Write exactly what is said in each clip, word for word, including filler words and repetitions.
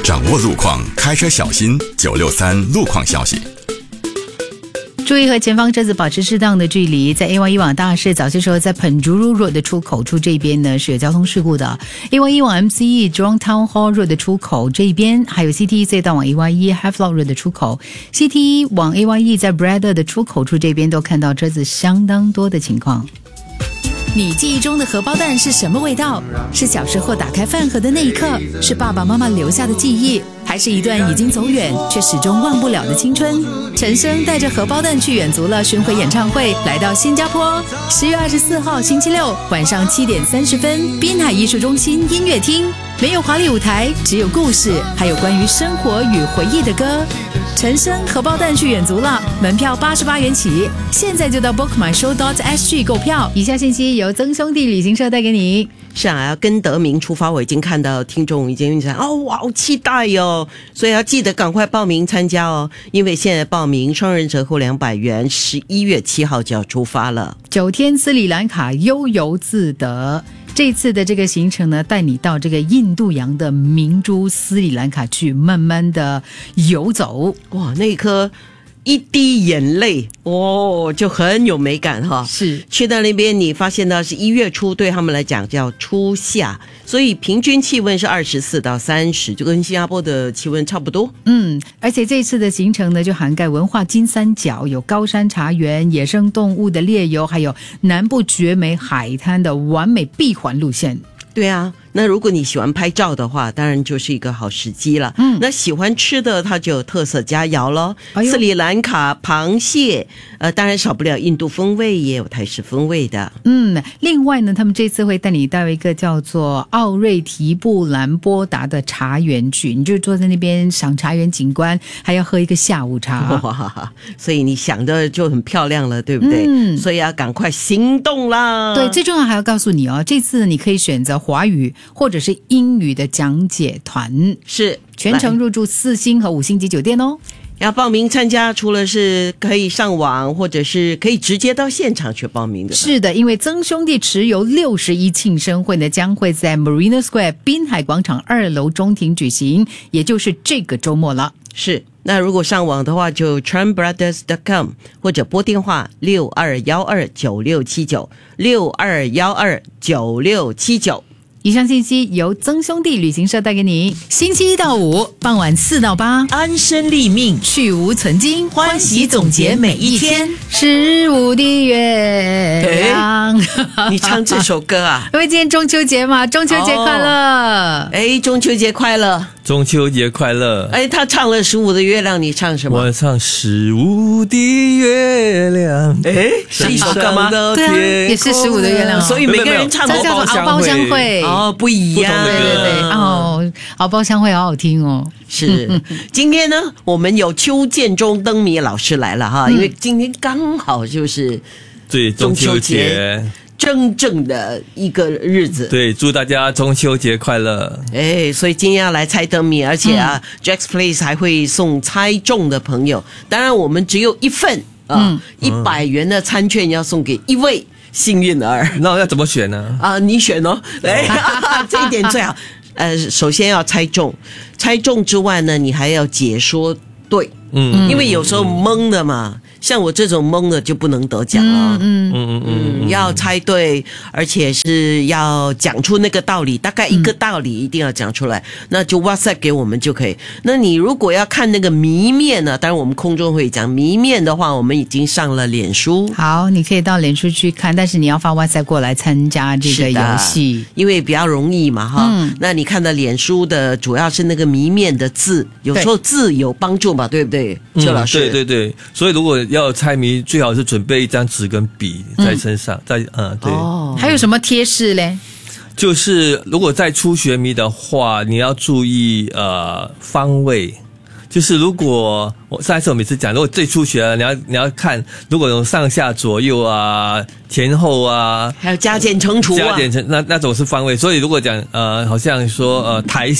掌握路况，开车小心。九六三路况消息。 注意和前方车子保持适当的距离。在 A 一 一往大市早些时候，在 Penjuru Road 的出口处这边呢是有交通事故的。A 一 一往 M C E Jurong Town Hall Road 的出口这一边，还有 C T E 再到往 A 一 一 Havelock Road 的出口 ，C T E 往 A 一 一在 Braddell 的出口处这边都看到车子相当多的情况。你记忆中的荷包蛋是什么味道？是小时候打开饭盒的那一刻，是爸爸妈妈留下的记忆，还是一段已经走远却始终忘不了的青春？陈升带着荷包蛋去远足了巡回演唱会，来到新加坡。十月二十四号星期六晚上七点三十分，滨海艺术中心音乐厅。没有华丽舞台，只有故事，还有关于生活与回忆的歌。陈升荷包蛋去远足了，门票八十八元起，现在就到 book my show dot s g 购票。以下信息由曾兄弟旅行社带给你。 是啊，要跟德明出发，我已经看到听众已经讲哦，我好期待哦，所以要记得赶快报名参加哦，因为现在报名双人折扣两百元，十一月七号就要出发了。 九天斯里兰卡悠游自得。这次的这个行程呢，带你到这个印度洋的明珠斯里兰卡去慢慢的游走。 哇，那颗一滴眼泪哦，就很有美感哈。 是去到那边，你发现到是一月初，对他们来讲叫初夏，所以平均气温是二十四到三十，就跟新加坡的气温差不多。 嗯，而且这次的行程呢，就涵盖文化金三角，有高山茶园、野生动物的猎游，还有南部绝美海滩的完美闭环路线。 对啊，那如果你喜欢拍照的话，当然就是一个好时机了。嗯，那喜欢吃的，它就有特色佳肴咯。哎、斯里兰卡螃蟹，呃，当然少不了印度风味，也有泰式风味的。 嗯，另外呢，他们这次会带你到一个叫做奥瑞提布兰波达的茶园去，你就坐在那边赏茶园景观，还要喝一个下午茶。 哇，所以你想的就很漂亮了，对不对？嗯，所以要赶快行动啦。 对，最重要还要告诉你哦，这次你可以选择华语或者是英语的讲解团， 是全程入住四星和五星级酒店哦。 要报名参加，除了是可以上网，或者是可以直接到现场去报名的。 是的，因为曾兄弟持有六十一庆生会呢，将会在 Marina Square 滨海广场二楼中庭举行，也就是这个周末了。 是，那如果上网的话，就 tran brothers dot com 或者拨电话六二一二九六七九 六二一二九六七九。 以上信息由曾兄弟旅行社带给你。星期一到五傍晚四到八， 安身立命， 去无存精， 欢喜总结每一天。 十五的月亮， 你唱这首歌啊？ 因为今天中秋节嘛，中秋节快乐！ 哎、哦，中秋节快乐！ 中秋节快乐！ 哎，他唱了十五的月亮，你唱什么？ 我唱十五的月亮。 哎，是一首歌吗？ 对啊，也是十五的月亮、哦。 所以每个人唱的这叫做敖包相会哦，不一样。 对对对，哦，敖包相会好好听哦。 是，今天呢，我们有邱建中灯谜老师来了哈，嗯、因为今天刚好就是对中秋节。 真正的一个日子， 对，祝大家中秋节快乐！ 哎，所以今天要来猜灯谜，而且啊、嗯、，Jack's Place 还会送猜中的朋友。当然，我们只有一份啊，一百元的餐券要送给一位幸运儿。 那要怎么选呢？ 啊，你选哦，哎，这一点最好。呃，首先要猜中，猜中之外呢，你还要解说对，嗯，因为有时候蒙的嘛。像我这种懵的就不能得奖了，嗯嗯嗯嗯，要猜对，而且是要讲出那个道理，大概一个道理一定要讲出来，嗯、那就 WhatsApp 给我们就可以。那你如果要看那个谜面呢，当然我们空中会讲谜面的话，我们已经上了脸书， 好，你可以到脸书去看，但是你要发 WhatsApp 过来参加这个游戏， 因为比较容易嘛哈。嗯、那你看到脸书的主要是那个谜面的字，有时候字有帮助嘛，对不对？邱老师， 对对对，所以如果要猜谜，最好是准备一张纸跟笔在身上，嗯、在嗯对、 哦。还有什么贴士嘞？ 就是如果在初学谜的话，你要注意呃方位。就是如果我上一次我每次讲，如果最初学了，你要你要看，如果有上下左右啊、前后啊， 还有加减乘除啊， 加减乘那那种是方位。所以如果讲呃，好像说呃台下。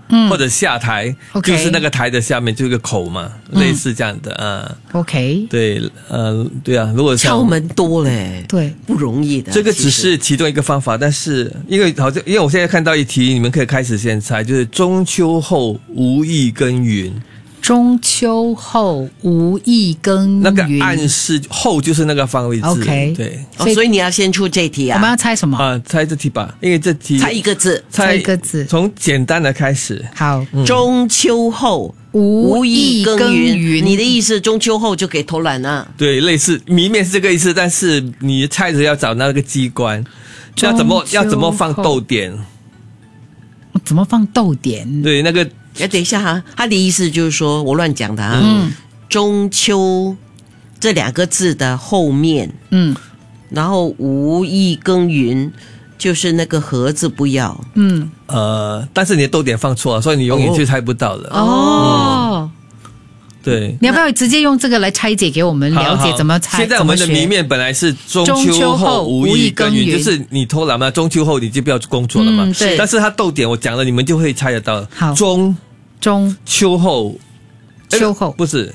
嗯或者下台， OK 就是那个台的下面就一个口嘛， 嗯类似这样的啊。 OK， 对，呃，对啊，如果像窍门多嘞， 对， 不容易的。 这个只其实是其中一个方法，但是因为好像因为我现在看到一题，你们可以开始先猜，就是中秋后无意耕耘， 中秋后无意耕耘， 那个暗示后就是那个方位字。 OK 对哦，所以你要先出这题我们啊， 要猜什么？ 啊，猜这题吧，因为这题猜一个字， 猜一个字从简单的开始。 好， 中秋后无意意耕耕耘。 耘你的意思中秋后就给偷懒了？ 对，类似谜面是这个意思，但是你猜着要找那个机关，要怎么中秋要怎么放逗点？ 怎么放逗点？ 对，那个哎，等一下哈，他的意思就是说我乱讲的啊。 嗯中秋这两个字的后面， 嗯然后无意耕耘，就是那个盒字不要。 嗯， 呃，但是你的逗点放错了，所以你永远就猜不到了。 哦， 对。 你要不要直接用这个来拆解给我们了好好解怎么猜？ 现在我们的怎么学谜面本来是中中秋后秋后无意耕耘， 无意耕耘就是你偷懒嘛，中秋后你就不要工作了嘛。 嗯对但是它逗点我讲了，你们就会猜得到。 好中中秋后，哎秋后不是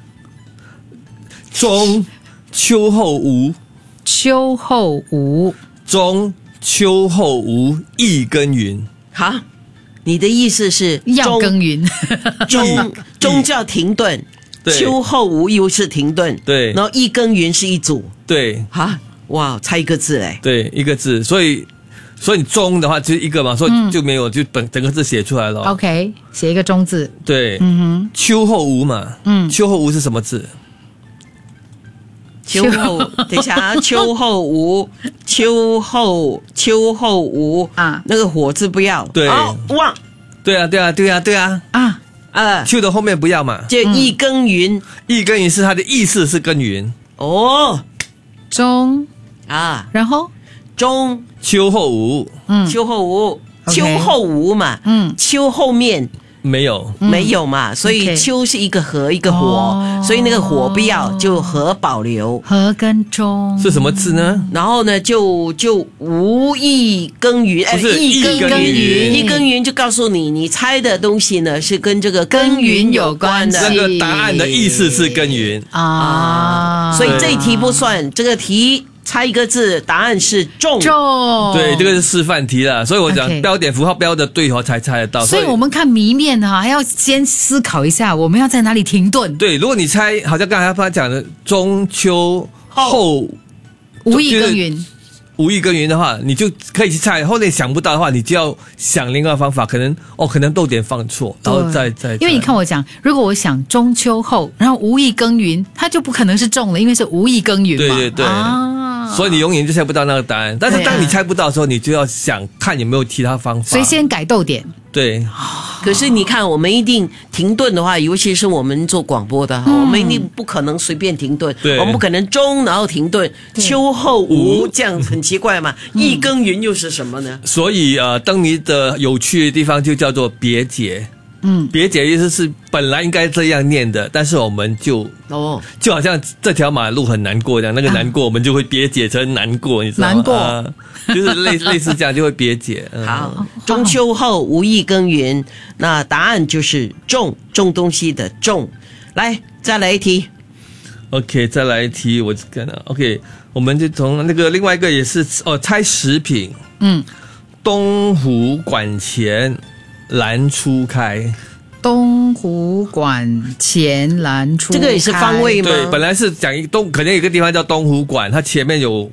中秋后无秋后无中秋后无意耕耘。 好，你的意思是要中耕耘， 中中叫停顿， 对秋后无又是停顿， 对然后一耕耘是一组。 对哈，哇，猜一个字嘞。 对，一个字，所以所以你中的话就是一个嘛，所嗯以就没有就本整个字写出来了。 OK，写一个中字， 对， 嗯哼， 秋后无嘛， 嗯秋后无是什么字？ 秋后，等一下啊，秋后无，秋后秋后无啊那个火字不要。 对哦，忘， 对啊，对啊，对啊，对啊， 啊， 呃， 秋的后面不要嘛。 就一耕耘。 一耕耘是它的意思是耕耘， 哦中， 啊， 然后中秋后无嗯秋后无， OK 秋后无嘛， 嗯秋后面没有。 没有嘛，所以 OK 秋是一个禾一个火， 哦所以那个火不要，就禾保留。 禾跟中是什么字呢？ 然后呢，就就无意耕耘，哎， 不是意耕意耕耘， 耘意耕耘就告诉你，你猜的东西呢是跟这个耕耘有关的， 耕耘有关系那个答案的意思是耕耘。 啊， 所以这一题不算，这个题猜一个字，答案是种。 中， 对，这个是示范题啦，所以我讲 OK 标点符号标的对哦才猜得到。 所以我们看谜面哈，还要先思考一下，我们要在哪里停顿， 对，如果你猜，好像刚才他讲的中秋后无意耕耘。 无意耕耘的话，你就可以去猜。后面想不到的话，你就要想另外的方法，可能哦，可能逗点放错，然后再再。 因为你看我讲，如果我想中秋后，然后无意耕耘，它就不可能是中了，因为是无意耕耘嘛。 对对对啊， 所以你永远就猜不到那个答案。但是对啊当你猜不到的时候，你就要想看有没有其他方法。 所以先改逗点。 对可是你看，我们一定停顿的话，尤其是我们做广播的，我们一定不可能随便停顿， 对我们不可能中然后停顿，秋后无这样很奇怪嘛。一耕耘又是什么呢？ 所以呃，灯谜的有趣的地方就叫做别解。 嗯， 别解意思是本来应该这样念的，但是我们就哦， 就好像这条马路很难过这样，那个难过我们就会别解成难过，你知道吗？ 难过啊就是类类似这样就会别解。嗯、 好，中秋后无意耕耘，那答案就是种种东西的种。来，再来一题。 ，OK， 再来一题，我看到 OK， 我们就从那个另外一个也是哦，猜食品， 嗯， 东湖馆前兰初开。 东湖馆前兰初开， 这个也是方位吗？ 对，本来是讲一东，可能有一个地方叫东湖馆，它前面有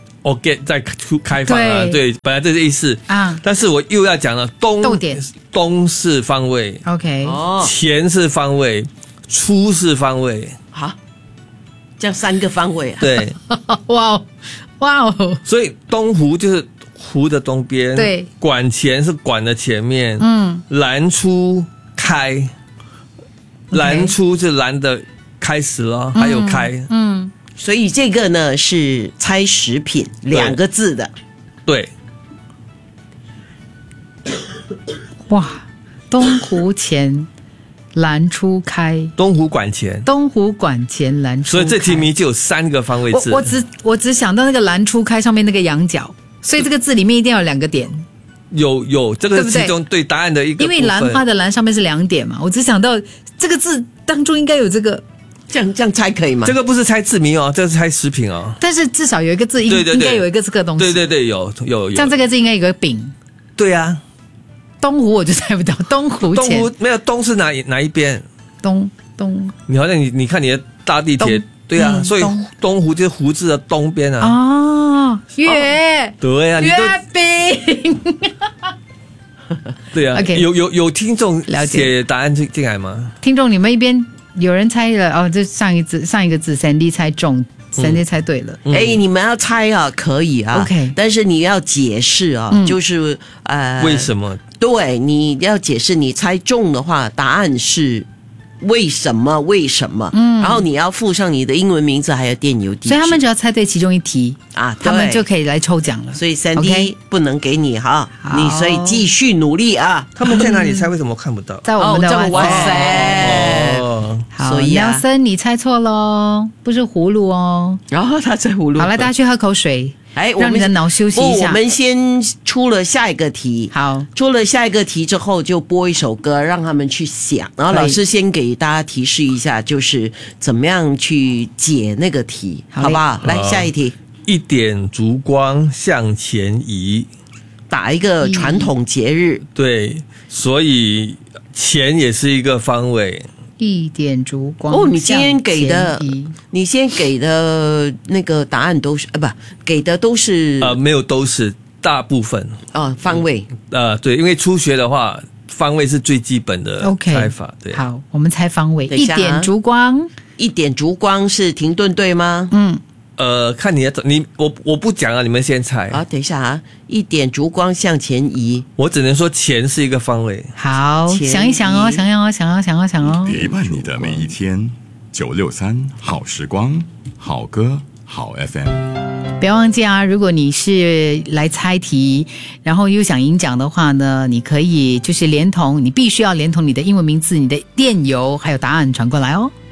OK 在出开放啊， 对对，本来这个意思啊但是我又要讲了，东逗点东是方位， OK， 哦， 前是方位，出是方位， 好，这样三个方位啊。 对， 哇哦，哇哦， 所以东湖就是湖的东边， 对， 馆前是馆的前面， 嗯， 兰初开，兰初是兰的开始了，还有开， 嗯， 所以这个呢是猜食品两个字的。 对， 哇，东湖前兰初开， 东湖馆前， 东湖馆前兰初开， 所以这题谜就有三个方位字。 我我只我只想到那个兰初开上面那个羊角，所以这个字里面一定要有两个点。 有有，这个是其中对答案的一个部分。 因为兰花的兰上面是两点嘛，我只想到这个字当中应该有这个， 这样这样猜可以吗？ 这个不是猜字谜哦，这个是猜食品哦。 但是至少有一个字应， 对对对应该有一个这个东西。 对对对，有有有。 像这个字应该有个饼。 对啊， 东湖我就猜不到，东湖东前湖没有东是哪哪一边？ 东东你好像你你看你的大地铁，对啊， 嗯所以东东湖就是湖字的东边啊。 哦，月对啊，你月都饼。 对啊。 OK 有有有听众了解写答案进进来吗？ 听众，你们一边有人猜了哦，这上一字上一个字 Sandy 猜中，Sandy 猜对了。 哎、你们要猜啊，可以啊 OK 但是你要解释啊，就是呃， 为什么？ 对，你要解释，你猜中的话，答案是为什么？为什么？嗯，然后你要附上你的英文名字还有电邮地址， 所以他们只要猜对其中一题啊， 他们对就可以来抽奖了。 所以三 D OK 不能给你哈， 好你所以继续努力啊。 他们在哪里猜？为什么我看不到？ 在我们的哦这个 WhatsApp。 哦， 好， 所以啊 nelson 你猜错喽，不是葫芦哦。 然后他在葫芦。 好了，大家去喝口水， 哎，我们让你的脑休息不一下。 我们先出了下一个题。 好， 出了下一个题之后，就播一首歌，让他们去想。然后可以老师先给大家提示一下，就是怎么样去解那个题， 好嘞好不好？来， 好下一题， 一点烛光向前移。 打一个传统节日。 对，所以钱也是一个方位。 一点烛光。 哦，你今天给的向前移， 你先给的那个答案都是，呃，不，给的都是呃，没有都是大部分。 哦方位。 呃，对，因为初学的话，方位是最基本的 OK 猜法。对， 好，我们猜方位。 等一下啊一点烛光。 一点烛光是停顿对吗？ 嗯， 呃，看你的，你我我不讲啊，你们先猜。 好，等一下啊，一点烛光向前移。 我只能说钱是一个方位。 好， 前想一想哦， 移想想哦，想哦，想哦，想哦。 陪伴你的每一天，九六三好时光，好歌好 F M。 不要忘记啊！如果你是来猜题，然后又想赢奖的话呢，你可以就是连同你必须要连同你的英文名字、你的电邮还有答案传过来哦。